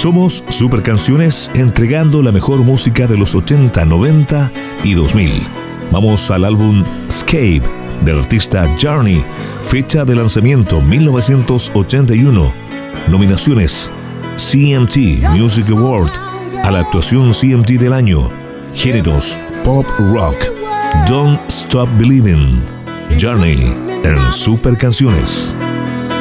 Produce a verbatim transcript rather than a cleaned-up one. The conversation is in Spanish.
Somos Super Canciones, entregando la mejor música de los ochenta, noventa y dos mil. Vamos al álbum Escape del artista Journey, fecha de lanzamiento mil novecientos ochenta y uno. Nominaciones: C M T Music Award a la actuación C M T del año. Géneros: pop rock. Don't Stop Believing. Journey en Super Canciones.